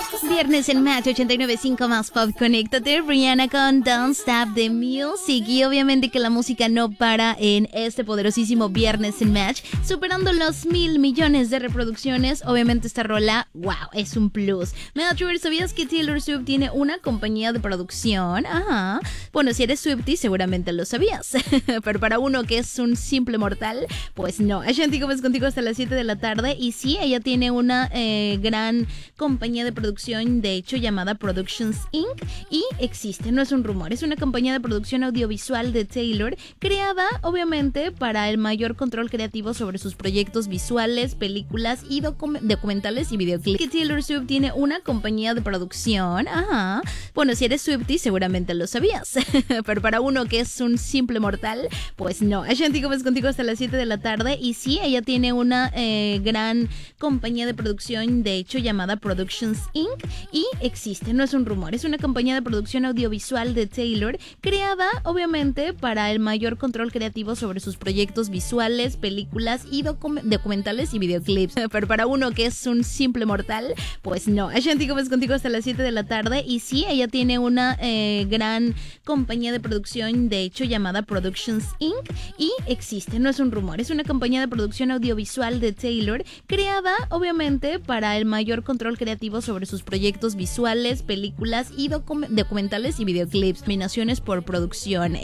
Viernes en Match 89.5 más Pop. Conéctate, Rihanna con Don't Stop the Music. Y obviamente que la música no para en este poderosísimo Viernes en Match, superando los 1,000 millones de reproducciones. Obviamente esta rola, wow, es un plus. Melcher, ¿sabías que Taylor Swift tiene una compañía de producción? Ajá. Bueno, si eres Swiftie seguramente lo sabías. Pero para uno que es un simple mortal, pues no. Ashanti Gómez contigo hasta las 7 de la tarde. Y sí, ella tiene una gran compañía de producción, de hecho llamada Productions Inc. Y existe, no es un rumor, es una compañía de producción audiovisual de Taylor, creada obviamente para el mayor control creativo sobre sus proyectos visuales, películas y documentales y videoclips. Que Taylor Swift tiene una compañía de producción, ajá. Bueno, si eres Swiftie seguramente lo sabías. Pero para uno que es un simple mortal, pues no. Ashanti Gómez contigo hasta las 7 de la tarde. Y sí, ella tiene una gran compañía de producción, de hecho llamada Productions Inc. Y existe, no es un rumor, es una compañía de producción audiovisual de Taylor, creada obviamente para el mayor control creativo sobre sus proyectos visuales, películas y documentales y videoclips. Pero para uno que es un simple mortal, pues no. Ashanti Gómez contigo hasta las 7 de la tarde. Y sí, ella tiene una gran compañía de producción, de hecho llamada Productions Inc. Y existe, no es un rumor, es una compañía de producción audiovisual de Taylor, creada obviamente para el mayor control creativo sobre sus proyectos visuales, películas y documentales y videoclips. Nominaciones por producción.